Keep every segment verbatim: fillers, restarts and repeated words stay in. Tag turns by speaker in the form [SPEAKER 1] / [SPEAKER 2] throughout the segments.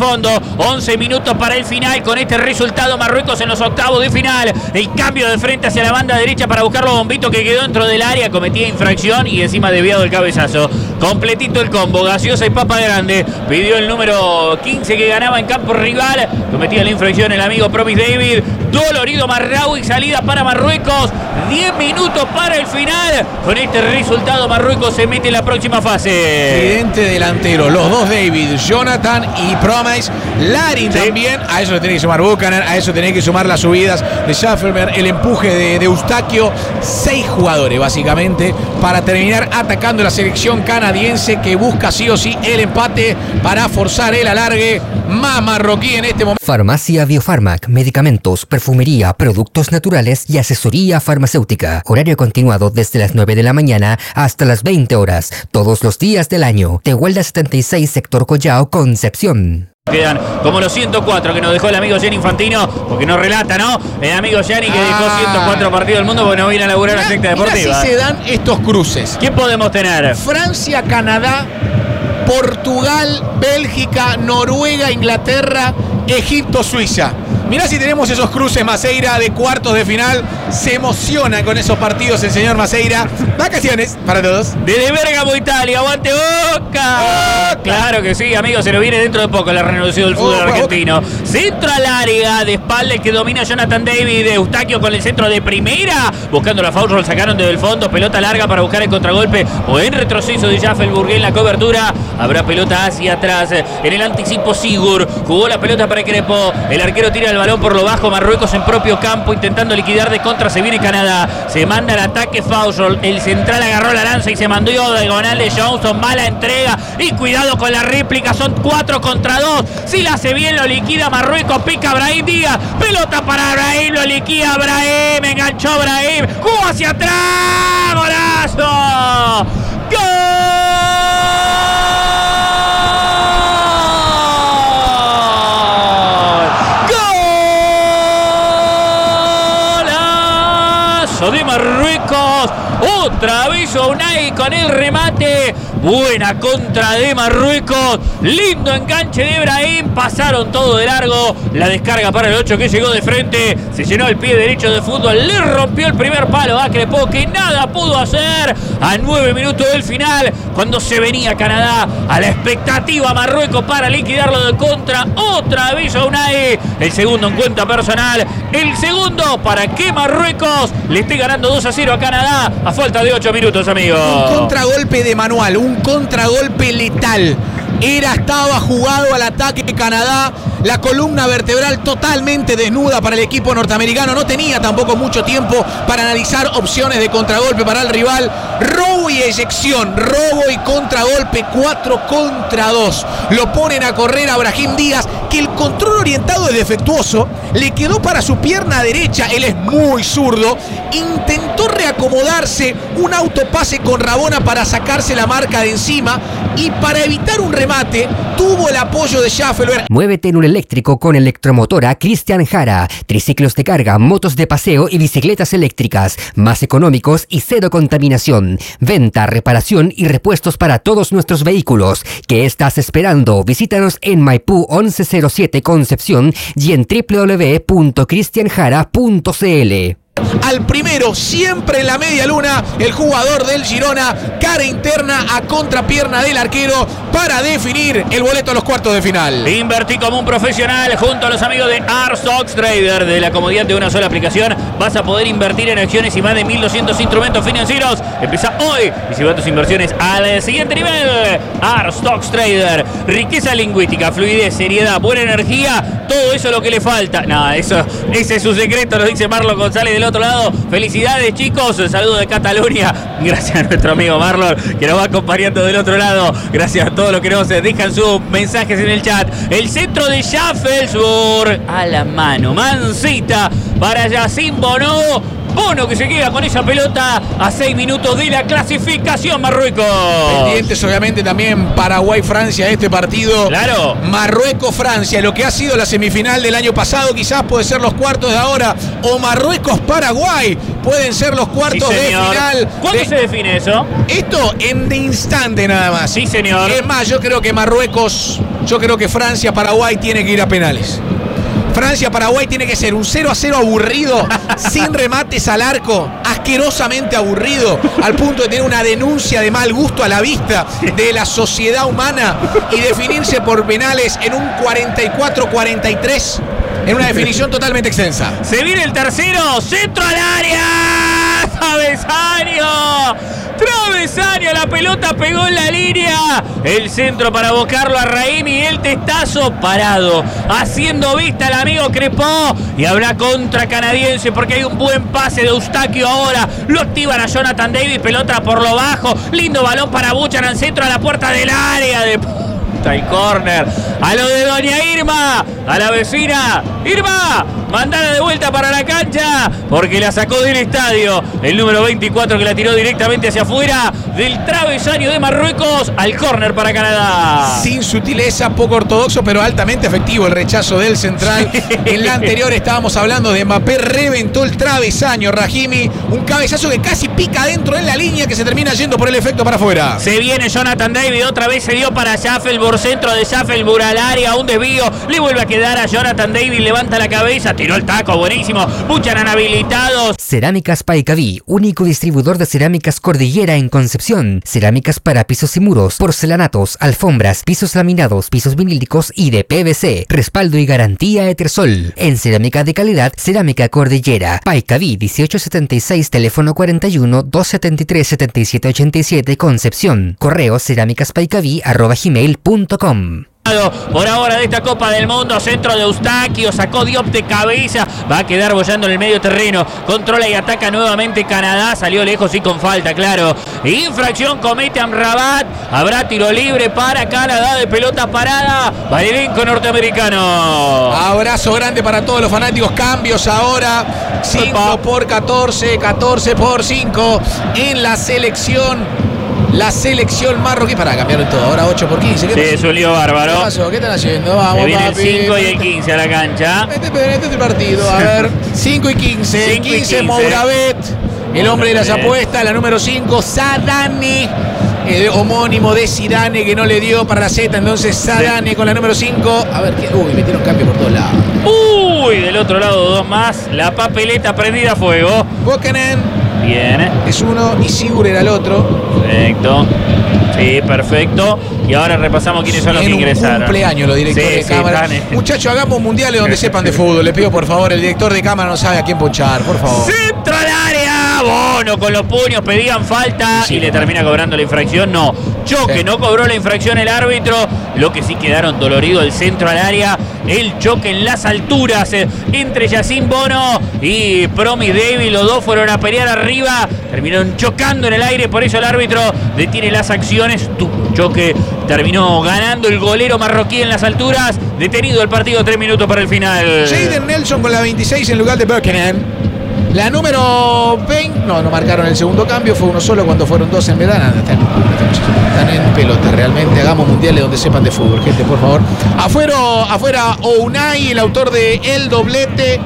[SPEAKER 1] fondo. once minutos para el final. Con este resultado, Marruecos en los octavos de final. El cambio de frente hacia la banda derecha para buscarlo a Bombito, que quedó dentro del área, cometía infracción y encima desviado el cabezazo. Completito el combo, gaseosa y papa grande. Pidió el número quince que ganaba en campo rival. Cometía la infracción el amigo Promis David. Dolorido Marraoui, salida para Marruecos. diez minutos para el final. Con este resultado, Marruecos se mete en la próxima fase.
[SPEAKER 2] Evidente delantero, los dos David, Jonathan y Promise. Larin sí. También, a eso le tenés que sumar Buchanan, a eso tenés que sumar las subidas de Schaffelberg, el empuje de, de Eustaquio. Seis jugadores básicamente para terminar atacando la selección canadiense, que busca sí o sí el empate para forzar el alargue. Más marroquí en este momento.
[SPEAKER 3] Farmacia Biofarmac, medicamentos, perfumería, productos naturales y asesoría farmacéutica. Horario continuado desde las nueve de la mañana hasta las veinte horas, todos los días del año. Tehuelda setenta y seis, sector Collao, Concepción.
[SPEAKER 1] Quedan como los ciento cuatro que nos dejó el amigo Gianni Infantino, porque nos relata, ¿no? El amigo Gianni que dejó
[SPEAKER 2] ah.
[SPEAKER 1] ciento cuatro partidos del mundo porque no viene a laburar la secta deportiva.
[SPEAKER 2] Mirá si se dan estos cruces.
[SPEAKER 1] ¿Qué podemos tener?
[SPEAKER 2] Francia, Canadá, Portugal, Bélgica, Noruega, Inglaterra, Egipto, Suiza. Mirá si tenemos esos cruces, Maceira, de cuartos de final. Se emociona con esos partidos el señor Maceira. Vacaciones para todos.
[SPEAKER 1] Desde Bérgamo, Italia, aguante Boca. Boca. Claro que sí, amigos, se lo viene dentro de poco la renovación del fútbol oh, argentino. Boca. Centro al área, de espalda el que domina Jonathan David. Eustaquio con el centro de primera. Buscando la foul, sacaron desde el fondo. Pelota larga para buscar el contragolpe. Buen retroceso de Schaffelberg en la cobertura. Habrá pelota hacia atrás. En el anticipo Sigur. Jugó la pelota para Crepo. El arquero tira el balón por lo bajo. Marruecos en propio campo intentando liquidar de contra. Se viene Canadá. Se manda el ataque Fausol. El central agarró la lanza y se mandó diagonal de Johnson. Mala entrega. Y cuidado con la réplica. Son cuatro contra dos. Si la hace bien lo liquida Marruecos. Pica Brahim Díaz. Pelota para Brahim. Lo liquida Brahim. Enganchó Brahim. Jugó hacia atrás. ¡Golazo! ¡Gol! De Marruecos, otra vez Unai con el remate, buena contra de Marruecos, lindo enganche de Brahim, pasaron todo de largo, la descarga para el ocho que llegó de frente, se llenó el pie derecho de fútbol, le rompió el primer palo a Crepo, que nada pudo hacer a nueve minutos del final, cuando se venía Canadá a la expectativa Marruecos para liquidarlo de contra, otra vez Unai, el segundo en cuenta personal, el segundo para que Marruecos le esté ganando dos a cero a Canadá a falta de ocho minutos, amigos.
[SPEAKER 2] Un contragolpe de manual, un contragolpe letal. Era, estaba jugado al ataque de Canadá, la columna vertebral totalmente desnuda para el equipo norteamericano, no tenía tampoco mucho tiempo para analizar opciones de contragolpe para el rival, robo y eyección, robo y contragolpe, cuatro contra dos, lo ponen a correr a Brahim Díaz, que el control orientado es defectuoso, le quedó para su pierna derecha, él es muy zurdo, intentó reacomodarse, un autopase con Rabona para sacarse la marca de encima, y para evitar un remate, tuvo el apoyo de Schaffelberg.
[SPEAKER 3] Muévete en un eléctrico con Electromotora Cristian Jara. Triciclos de carga, motos de paseo y bicicletas eléctricas, más económicos y cero contaminación. Venta, reparación y repuestos para todos nuestros vehículos. ¿Qué estás esperando? Visítanos en Maipú once cero siete Concepción y en doble u doble u doble u punto cristian jara punto c l.
[SPEAKER 2] Al primero, siempre en la media luna, el jugador del Girona, cara interna a contrapierna del arquero para definir el boleto a los cuartos de final.
[SPEAKER 1] Invertí como un profesional junto a los amigos de Arstox Trader. De la comodidad de una sola aplicación vas a poder invertir en acciones y más de mil doscientos instrumentos financieros. Empieza hoy y lleva tus inversiones al siguiente nivel. Arstox Trader. Riqueza lingüística, fluidez, seriedad, buena energía, todo eso es lo que le falta. No, eso, ese es su secreto, lo dice Marlon González del otro lado. Felicidades, chicos, saludo de Cataluña. Gracias a nuestro amigo Marlon que nos va acompañando del otro lado. Gracias a todos los que nos dejan sus mensajes en el chat. El centro de Schaffelberg a la mano, mancita para Yacine Bonó. Bono que se queda con esa pelota a seis minutos de la clasificación, Marruecos.
[SPEAKER 2] Pendientes obviamente también Paraguay-Francia este partido.
[SPEAKER 1] Claro.
[SPEAKER 2] Marruecos-Francia, lo que ha sido la semifinal del año pasado, quizás puede ser los cuartos de ahora. O Marruecos-Paraguay pueden ser los cuartos
[SPEAKER 1] Sí,
[SPEAKER 2] de
[SPEAKER 1] señor.
[SPEAKER 2] final.
[SPEAKER 1] ¿Cuándo
[SPEAKER 2] de...
[SPEAKER 1] se define eso?
[SPEAKER 2] Esto en de instante nada más.
[SPEAKER 1] Sí, señor.
[SPEAKER 2] Es más, yo creo que Marruecos, yo creo que Francia-Paraguay tiene que ir a penales. Francia-Paraguay tiene que ser un cero a cero aburrido, sin remates al arco, asquerosamente aburrido, al punto de tener una denuncia de mal gusto a la vista de la sociedad humana y definirse por penales en un cuarenta y cuatro cuarenta y tres, en una definición totalmente extensa.
[SPEAKER 1] Se viene el tercero, centro al área, travesaño, travesaño, la pelota pegó en la línea, el centro para buscarlo a Raimi y el testazo parado, haciendo vista al amigo Crepó y habrá contra canadiense porque hay un buen pase de Eustaquio ahora, lo activan a Jonathan David, pelota por lo bajo, lindo balón para Buchanan, centro a la puerta del área de... y córner, a lo de doña Irma, a la vecina, Irma, mandala de vuelta para la cancha, porque la sacó del estadio, el número veinticuatro que la tiró directamente hacia afuera, del travesaño de Marruecos, al córner para Canadá.
[SPEAKER 2] Sin sutileza, poco ortodoxo, pero altamente efectivo el rechazo del central. Sí. En la anterior estábamos hablando de Mbappé, reventó el travesaño, Rahimi, un cabezazo que casi pica dentro en la línea, que se termina yendo por el efecto para afuera.
[SPEAKER 1] Se viene Jonathan David, otra vez se dio para Schaffelburg, por centro de Schaffelburg al área, un desvío, le vuelve a quedar a Jonathan David, levanta la cabeza, tiró el taco, buenísimo, Buchanan habilitados.
[SPEAKER 3] Cerámicas Paicaví, único distribuidor de cerámicas Cordillera en Concepción, cerámicas para pisos y muros, porcelanatos, alfombras, pisos laminados, pisos vinílicos y de P V C, respaldo y garantía Etersol. En cerámica de calidad, Cerámica Cordillera, Paicaví dieciocho setenta y seis, teléfono cuarenta y uno, doscientos setenta y tres, setenta y siete ochenta y siete, Concepción, correo cerámicaspaicaví arroba gmail punto com.
[SPEAKER 1] Por ahora de esta Copa del Mundo, centro de Eustaquio, sacó Diop de cabeza, va a quedar bollando en el medio terreno, controla y ataca nuevamente Canadá, salió lejos y con falta, claro. Infracción comete Amrabat, habrá tiro libre para Canadá de pelota parada, para el elenco norteamericano.
[SPEAKER 2] Abrazo grande para todos los fanáticos, cambios ahora, cinco por catorce, catorce por cinco en la selección. La selección marroquí, para cambiar todo, ahora ocho por quince.
[SPEAKER 1] Sí, es un lío bárbaro.
[SPEAKER 2] ¿Qué pasó? ¿Qué están haciendo? Vamos,
[SPEAKER 1] se viene
[SPEAKER 2] papi,
[SPEAKER 1] el cinco y el quince a la cancha.
[SPEAKER 2] Este, este es el partido, a ver. cinco y quince.
[SPEAKER 1] cinco y
[SPEAKER 2] quince,
[SPEAKER 1] quince.
[SPEAKER 2] Mouravet, el hombre de las apuestas, la número cinco, Sadane, el homónimo de Zidane que no le dio para la Z, entonces Sadane sí. Con la número cinco. A ver, ¿qué? Uy, metieron cambio por todos lados.
[SPEAKER 1] Uy, del otro lado dos más, la papeleta prendida a fuego.
[SPEAKER 2] Buchanan.
[SPEAKER 1] Bien.
[SPEAKER 2] Es uno y Sigur era el otro.
[SPEAKER 1] Perfecto. Sí, perfecto. Y ahora repasamos quiénes son los
[SPEAKER 2] en
[SPEAKER 1] que ingresaron.
[SPEAKER 2] Un cumpleaños los directores
[SPEAKER 1] sí,
[SPEAKER 2] de
[SPEAKER 1] sí,
[SPEAKER 2] cámara.
[SPEAKER 1] están...
[SPEAKER 2] Muchachos, hagamos mundiales donde sepan de fútbol. Le pido por favor, el director de cámara no sabe a quién ponchar, por favor.
[SPEAKER 1] Centro al área. Bono con los puños, pedían falta sí, y le termina cobrando la infracción. No, choque, sí. No cobró la infracción el árbitro. Lo que sí quedaron dolorido el centro al área. El choque en las alturas eh, entre Yacine Bono y Promis David. Los dos fueron a pelear arriba. Terminaron chocando en el aire. Por eso el árbitro detiene las acciones. Tuvo un choque. Terminó ganando el golero marroquí en las alturas. Detenido el partido, tres minutos para el final.
[SPEAKER 2] Jayden Nelson con la veintiséis en lugar de Buchanan. La número veinte, no, no marcaron el segundo cambio, fue uno solo cuando fueron dos en verano. Están, están en pelota realmente. Hagamos mundiales donde sepan de fútbol, gente, por favor. Afuera, afuera Ounay, el autor de el doblete.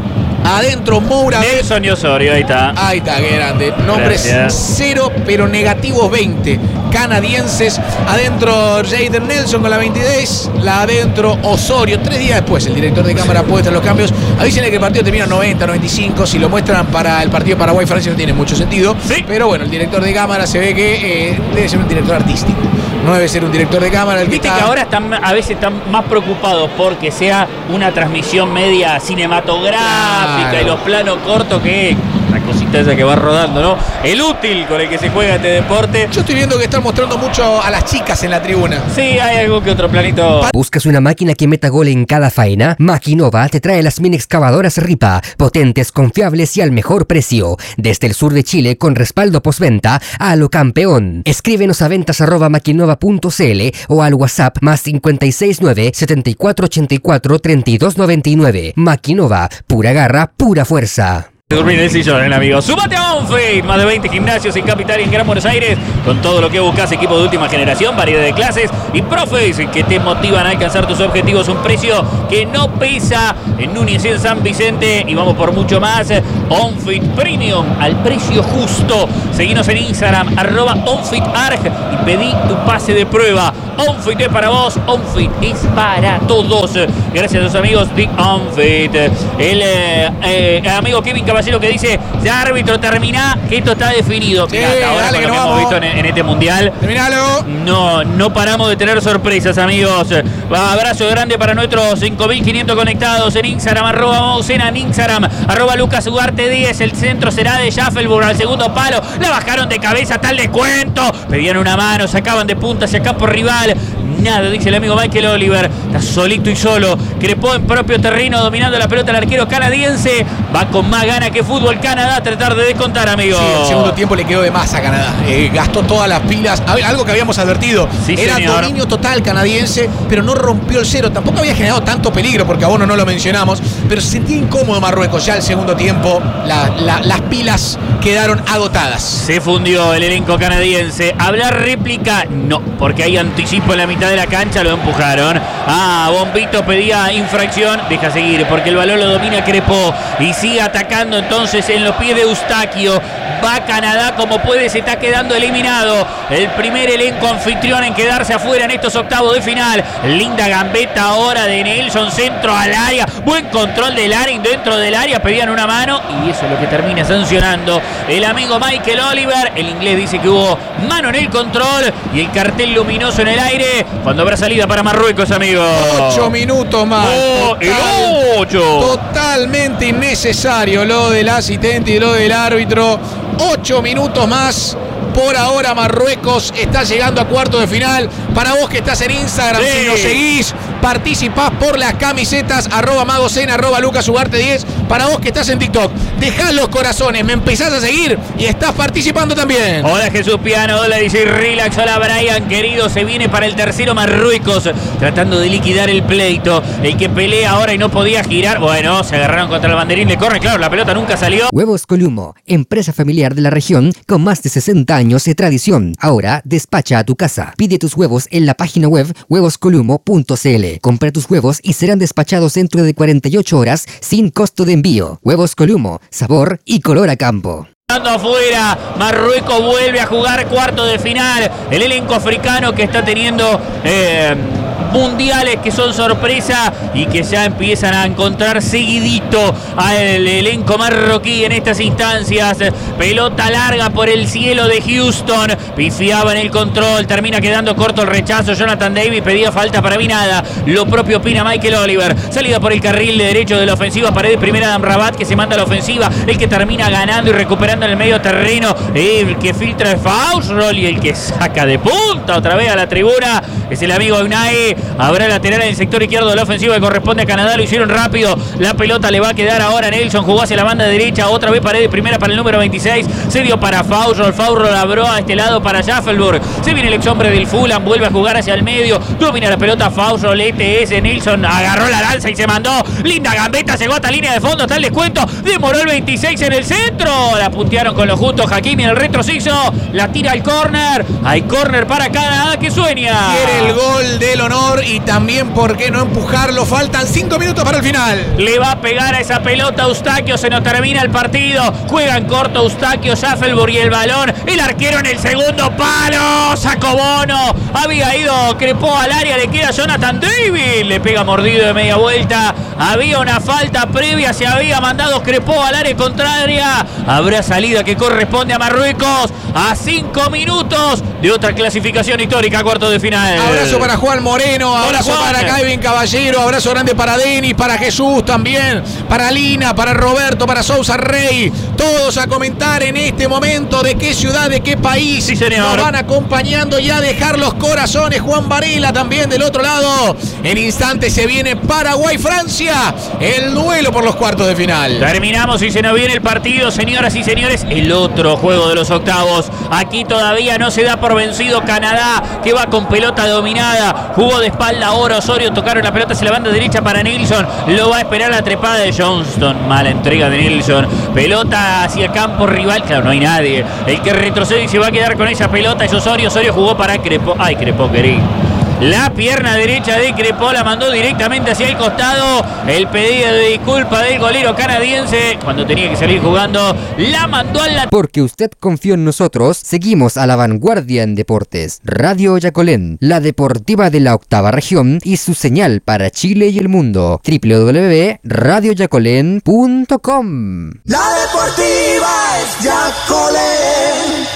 [SPEAKER 2] Adentro Moura.
[SPEAKER 1] Nelson y Osorio, ahí está.
[SPEAKER 2] Ahí está, qué grande. Nombres Gracias. Cero, pero negativos veinte. Canadienses. Adentro Jayden Nelson con la veintidós. La adentro Osorio. Tres días después el director de cámara puede estar los cambios. Avísenle que el partido termina noventa, noventa y cinco. Si lo muestran para el partido Paraguay-Francia no tiene mucho sentido.
[SPEAKER 1] Sí.
[SPEAKER 2] Pero bueno, el director de cámara se ve que eh, debe ser un director artístico. No debe ser un director de cámara el que
[SPEAKER 1] Viste
[SPEAKER 2] está...
[SPEAKER 1] que ahora están, a veces están más preocupados porque sea una transmisión media cinematográfica, claro. Y los planos cortos que... La cosita esa que va rodando, ¿no? El útil con el que se juega este deporte.
[SPEAKER 2] Yo estoy viendo que están mostrando mucho a las chicas en la tribuna.
[SPEAKER 1] Sí, hay algún que otro planito.
[SPEAKER 3] ¿Buscas una máquina que meta gol en cada faena? Maquinova te trae las mini excavadoras Ripa, potentes, confiables y al mejor precio. Desde el sur de Chile con respaldo postventa a lo campeón. Escríbenos a ventas arroba maquinova punto cl o al WhatsApp más cinco seis nueve, setenta y cuatro ochenta y cuatro, treinta y dos noventa y nueve. Maquinova, pura garra, pura fuerza.
[SPEAKER 1] Durmir en el sillón, amigo. Súmate a OnFit. Más de veinte gimnasios en Capital y en Gran Buenos Aires. Con todo lo que buscas, equipo de última generación, variedad de clases y profes que te motivan a alcanzar tus objetivos. Un precio que no pesa en Núñez y en San Vicente. Y vamos por mucho más. OnFit Premium al precio justo. Seguinos en Instagram, arroba OnFitArg y pedí tu pase de prueba. OnFit es para vos, OnFit es para todos. Gracias a los amigos de OnFit. El eh, eh, amigo Kevin Caballero que dice, ya árbitro, termina, que esto está definido.
[SPEAKER 2] Sí,
[SPEAKER 1] Mirá, ahora
[SPEAKER 2] dale,
[SPEAKER 1] con lo
[SPEAKER 2] que
[SPEAKER 1] que
[SPEAKER 2] no
[SPEAKER 1] hemos
[SPEAKER 2] vamos.
[SPEAKER 1] visto en, en este mundial,
[SPEAKER 2] Terminalo.
[SPEAKER 1] no, no paramos de tener sorpresas, amigos. Abrazo grande para nuestros cinco mil quinientos conectados en Instagram, arroba Maucena en Instagram, arroba Lucas Ugarte diez. El centro será de Schaffelburg al segundo palo. La bajaron de cabeza, tal descuento. Pedían una mano, sacaban de punta hacia acá por rival. Nada, dice el amigo Michael Oliver. Está solito y solo. Crepó en propio terreno, dominando la pelota el arquero canadiense. Va con más gana que Fútbol Canadá a tratar de descontar, amigo.
[SPEAKER 2] Sí, el segundo tiempo le quedó de más a Canadá. Eh, gastó todas las pilas. A ver, algo que habíamos advertido.
[SPEAKER 1] Sí,
[SPEAKER 2] Era
[SPEAKER 1] señor.
[SPEAKER 2] dominio total canadiense, pero no rompió el cero. Tampoco había generado tanto peligro, porque a uno no lo mencionamos. Pero se sentía incómodo Marruecos. Ya el segundo tiempo, la, la, las pilas quedaron agotadas.
[SPEAKER 1] Se fundió el elenco canadiense. ¿Hablar réplica? No, porque hay anticipo en la mitad de la cancha, lo empujaron. Ah, Bombito pedía infracción. Deja seguir, porque el balón lo domina Crepó y sigue atacando entonces en los pies de Eustaquio. Va Canadá como puede, se está quedando eliminado. El primer elenco anfitrión en quedarse afuera en estos octavos de final. Linda gambeta ahora de Nelson, centro al área. Buen control del Larin dentro del área. Pedían una mano y eso es lo que termina sancionando el amigo Michael Oliver. El inglés dice que hubo mano en el control y el cartel luminoso en el aire cuando habrá salida para Marruecos, amigo.
[SPEAKER 2] Ocho minutos más.
[SPEAKER 1] Oh, el ocho.
[SPEAKER 2] Totalmente innecesario lo del asistente y lo del árbitro. Ocho minutos más. Por ahora Marruecos está llegando a cuartos de final. Para vos que estás en Instagram,
[SPEAKER 1] Sí.
[SPEAKER 2] si nos seguís, participás por las camisetas, arroba magocena, arroba lucasugarte diez. Para vos que estás en TikTok, dejás los corazones, me empezás a seguir y estás participando también.
[SPEAKER 1] Hola Jesús Piano, hola D J Relax, hola Brian, querido, se viene para el tercero Marruecos, tratando de liquidar el pleito. El que pelea ahora y no podía girar, bueno, se agarraron contra el banderín, le corre, claro, la pelota nunca salió.
[SPEAKER 3] Huevos Columo, empresa familiar de la región con más de sesenta años de tradición. Ahora despacha a tu casa. Pide tus huevos en la página web huevos columo punto c l. Compra tus huevos y serán despachados dentro de cuarenta y ocho horas sin costo de envío. Huevos Columo, sabor y color a campo.
[SPEAKER 1] Afuera, Marruecos vuelve a jugar cuarto de final. El elenco africano que está teniendo eh, mundiales que son sorpresa y que ya empiezan a encontrar seguidito al elenco marroquí en estas instancias. Pelota larga por el cielo de Houston, pifiaba en el control, termina quedando corto el rechazo. Jonathan Davis pedía falta, para mí nada. Lo propio opina Michael Oliver. Salida por el carril de derecho de la ofensiva, pared primera de Amrabat que se manda a la ofensiva, el que termina ganando y recuperando en el medio terreno, el que filtra es Fausrol y el que saca de punta otra vez a la tribuna es el amigo Unai. Habrá lateral en el sector izquierdo de la ofensiva que corresponde a Canadá, lo hicieron rápido, la pelota le va a quedar ahora a Nelson, jugó hacia la banda derecha, otra vez pared primera para el número veintiséis, se dio para Fausrol, Fausrol abrió a este lado para Schaffelburg, se viene el ex hombre del Fulham, vuelve a jugar hacia el medio, domina la pelota Fausrol, este es Nelson, agarró la lanza y se mandó, linda gambeta, llegó hasta línea de fondo, está el descuento, demoró el veintiséis en el centro, la puntearon con lo justo, Hakimi en el retrociso, la tira al córner, hay córner para Canadá que sueña.
[SPEAKER 2] Quiere el gol del honor y también, ¿por qué no empujarlo? Faltan cinco minutos para el final.
[SPEAKER 1] Le va a pegar a esa pelota Eustaquio, se nos termina el partido, juegan corto Eustaquio, Schaffelburg y el balón, el arquero en el segundo palo, sacó Bono, había ido, crepó al área, le queda Jonathan Davis, le pega mordido de media vuelta, había una falta previa, se había mandado crepó al área contraria, habrá salida que corresponde a Marruecos a cinco minutos de otra clasificación histórica a cuartos de final.
[SPEAKER 2] Abrazo para Juan Moreno, abrazo
[SPEAKER 1] Hola, Juan.
[SPEAKER 2] para Kevin Caballero, abrazo grande para Denis, para Jesús también, para Lina, para Roberto, para Sousa Rey, todos a comentar en este momento de qué ciudad, de qué país
[SPEAKER 1] Sí, señor.
[SPEAKER 2] nos van acompañando y a dejar los corazones. Juan Varela también del otro lado. En instantes se viene Paraguay-Francia, el duelo por los cuartos de final.
[SPEAKER 1] Terminamos y se nos viene el partido, señoras y señores, el otro juego de los octavos. Aquí todavía no se da por vencido Canadá, que va con pelota dominada. Jugó jugó de espalda ahora Osorio, tocaron la pelota hacia la banda derecha para Nilsson, lo va a esperar la trepada de Johnston, mala entrega de Nilsson, pelota hacia campo rival, claro, no hay nadie, el que retrocede y se va a quedar con esa pelota es Osorio, Osorio jugó para Crepó, ay Crepó querido. La pierna derecha de Crepó la mandó directamente hacia el costado. El pedido de disculpa del golero canadiense cuando tenía que salir jugando la mandó a la...
[SPEAKER 3] Porque usted confió en nosotros, seguimos a la vanguardia en deportes. Radio Yacolén, la deportiva de la octava región y su señal para Chile y el mundo. doble u doble u doble u punto radio yacolén punto com.
[SPEAKER 4] La deportiva es Yacolén.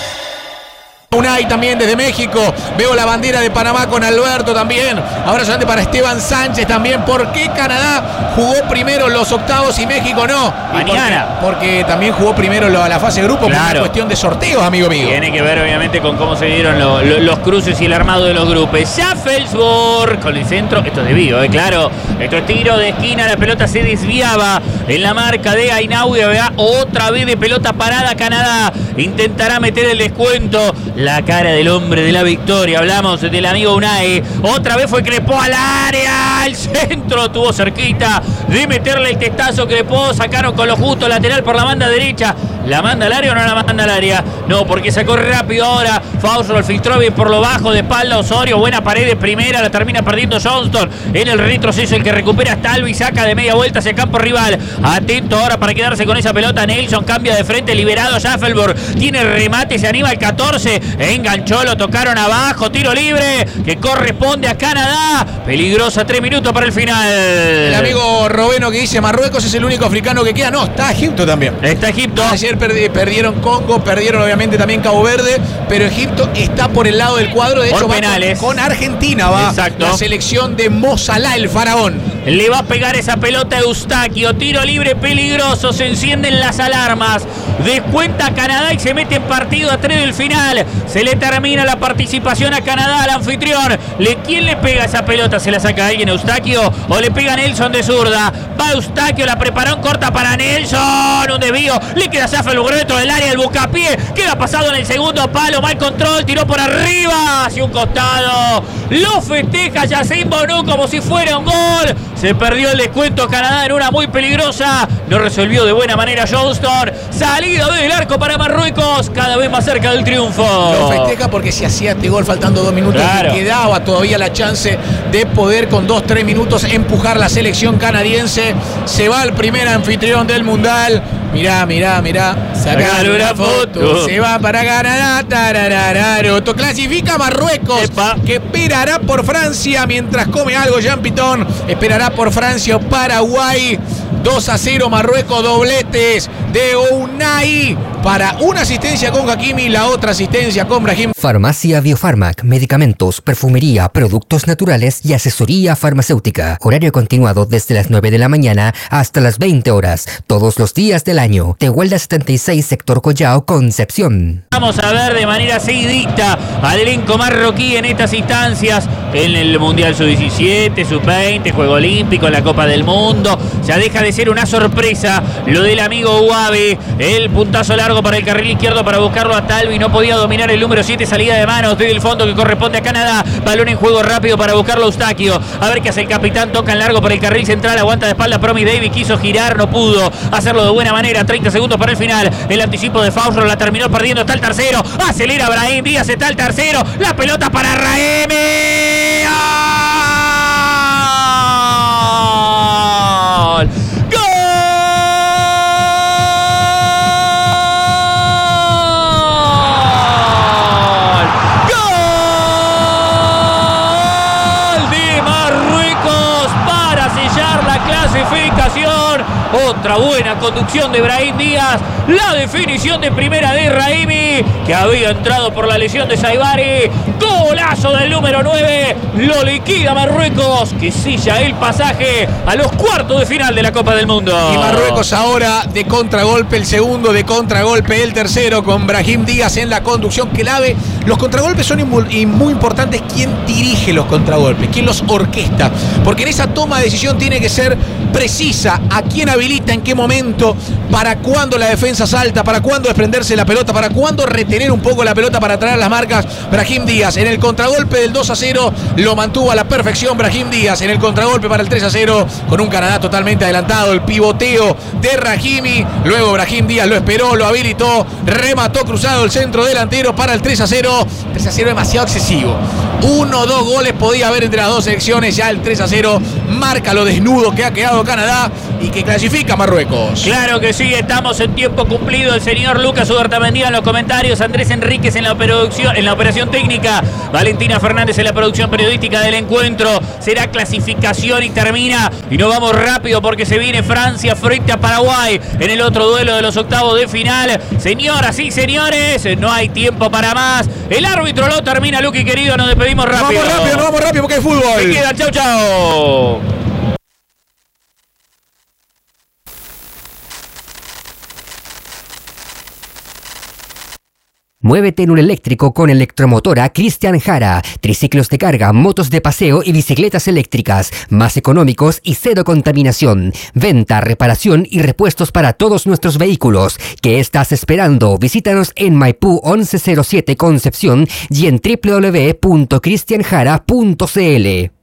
[SPEAKER 2] Unai también desde México, veo la bandera de Panamá con Alberto también, ahora solamente para Esteban Sánchez también. ¿Por qué Canadá jugó primero los octavos y México no?
[SPEAKER 1] Mañana.
[SPEAKER 2] Porque, porque también jugó primero la, la fase de grupo, claro. Por una cuestión de sorteos, amigo mío.
[SPEAKER 1] Tiene que ver obviamente con cómo se dieron lo, lo, los cruces y el armado de los grupos. Ya Felsborg con el centro, esto es debido, eh, claro, esto es tiro de esquina, la pelota se desviaba en la marca de Ainaui, otra vez de pelota parada Canadá, intentará meter el descuento. La cara del hombre de la victoria. Hablamos del amigo Unai. Otra vez fue Crepó al área. El centro tuvo cerquita de meterle el testazo. Crepó. Sacaron con lo justo. Lateral por la banda derecha. ¿La manda al área o no la manda al área? No, porque sacó rápido ahora. Faustro filtró bien por lo bajo de espalda. Osorio. Buena pared de primera. La termina perdiendo Johnston. En el retroceso el que recupera Stalvi. Saca de media vuelta hacia el campo rival. Atento ahora para quedarse con esa pelota. Nelson cambia de frente. Liberado Schaffelburg. Tiene remate. Se anima el catorce. Enganchó, lo tocaron abajo, tiro libre que corresponde a Canadá. Peligrosa, tres minutos para el final.
[SPEAKER 2] El amigo Robeno que dice Marruecos es el único africano que queda. No, está Egipto también.
[SPEAKER 1] Está Egipto.
[SPEAKER 2] Ayer perdi perdieron Congo, perdieron obviamente también Cabo Verde, pero Egipto está por el lado del cuadro. De
[SPEAKER 1] por
[SPEAKER 2] hecho,
[SPEAKER 1] penales.
[SPEAKER 2] Va con, con Argentina va.
[SPEAKER 1] Exacto.
[SPEAKER 2] La selección de Mo Salah, el faraón.
[SPEAKER 1] Le va a pegar esa pelota a Eustaquio. Tiro libre peligroso. Se encienden las alarmas. Descuenta Canadá y se mete en partido a tres del final. Se le termina la participación a Canadá, al anfitrión. ¿Le, ¿Quién le pega esa pelota? ¿Se la saca alguien, Eustaquio? ¿O le pega Nelson de zurda? Va Eustaquio, la preparó en corta para Nelson. Un desvío. Le queda Schaffelburg dentro del área, el buscapié. Queda pasado en el segundo palo. Mal control. Tiró por arriba. Hacia un costado. Lo festeja Yacine Bonu como si fuera un gol. Se perdió el descuento Canadá en una muy peligrosa. No resolvió de buena manera Johnston. Salida del arco para Marruecos. Cada vez más cerca del triunfo.
[SPEAKER 2] Lo festeja porque si hacía este gol faltando dos minutos, claro, le quedaba todavía la chance de poder con dos, tres minutos empujar la selección canadiense. Se va el primer anfitrión del Mundial. Mirá, mirá, mirá. Sacale una foto. Se va para Canadá. Tararararoto. Clasifica Marruecos. Epa. Que esperará por Francia mientras come algo Jean Pitón. Esperará por Francia o Paraguay. dos a cero Marruecos, dobletes de Unai para una asistencia con Hakimi y la otra asistencia con Brahim.
[SPEAKER 3] Farmacia Biofarmac, medicamentos, perfumería, productos naturales y asesoría farmacéutica. Horario continuado desde las nueve de la mañana hasta las veinte horas, todos los días del año. Tehuelda setenta y seis, sector Collao, Concepción.
[SPEAKER 1] Vamos a ver de manera seguidita al elenco marroquí en estas instancias, en el Mundial sub diecisiete, sub veinte, Juego Olímpico, la Copa del Mundo. Ya deja de ser una sorpresa lo del amigo Uabe. El puntazo largo para el carril izquierdo para buscarlo a Talvi. No podía dominar el número siete, salida de manos desde el fondo que corresponde a Canadá. Balón en juego rápido para buscarlo a Eustaquio. A ver qué hace el capitán. Toca en largo por el carril central. Aguanta de espalda Promi Davis. Quiso girar, no pudo hacerlo de buena manera. treinta segundos para el final. El anticipo de Faustro la terminó perdiendo. Está el tercero. Acelera Brahim Díaz. Está el tercero. La pelota para Raimi. ¡Gol! Otra buena conducción de Brahim Díaz. La definición de primera de Raimi, que había entrado por la lesión de Saibari. Golazo del número nueve. Lo liquida Marruecos, que silla el pasaje a los cuartos de final de la Copa del Mundo.
[SPEAKER 2] Y Marruecos ahora de contragolpe, el segundo de contragolpe, el tercero con Brahim Díaz en la conducción clave. Los contragolpes son muy, muy importantes. ¿Quién dirige los contragolpes? ¿Quién los orquesta? Porque en esa toma de decisión tiene que ser precisa. ¿A quién habilita? ¿En qué momento? ¿Para cuándo la defensa salta? ¿Para cuándo desprenderse la pelota? ¿Para cuándo retener un poco la pelota para traer las marcas? Brahim Díaz en el el contragolpe del dos a cero lo mantuvo a la perfección Brahim Díaz. En el contragolpe para el tres a cero, con un Canadá totalmente adelantado. El pivoteo de Rahimi. Luego Brahim Díaz lo esperó, lo habilitó, remató cruzado el centro delantero para el tres a cero. tres a cero demasiado excesivo. Uno o dos goles podía haber entre las dos selecciones. Ya el tres a cero marca lo desnudo que ha quedado Canadá y que clasifica a Marruecos.
[SPEAKER 1] Claro que sí, estamos en tiempo cumplido. El señor Lucas Ugartamendi en los comentarios, Andrés Enríquez en la producción, en la operación técnica, Valentina Fernández en la producción periodística del encuentro. Será clasificación y termina. Y nos vamos rápido porque se viene Francia frente a Paraguay en el otro duelo de los octavos de final. Señoras y señores, no hay tiempo para más. El árbitro lo termina, Luqui querido, nos despedimos rápido.
[SPEAKER 2] Vamos rápido, nos vamos rápido porque hay fútbol.
[SPEAKER 1] Se queda, chau, chau.
[SPEAKER 3] Muévete en un eléctrico con Electromotora Cristian Jara. Triciclos de carga, motos de paseo y bicicletas eléctricas. Más económicos y cero contaminación. Venta, reparación y repuestos para todos nuestros vehículos. ¿Qué estás esperando? Visítanos en Maipú once cero siete Concepción y en doble u doble u doble u punto cristian jara punto c l.